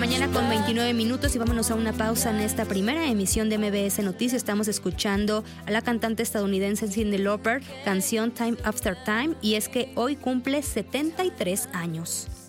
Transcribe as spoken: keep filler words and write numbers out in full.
mañana con veintinueve minutos y vámonos a una pausa en esta primera emisión de M B S Noticias. Estamos escuchando a la cantante estadounidense Cyndi Lauper, canción Time After Time, y es que hoy cumple setenta y tres años.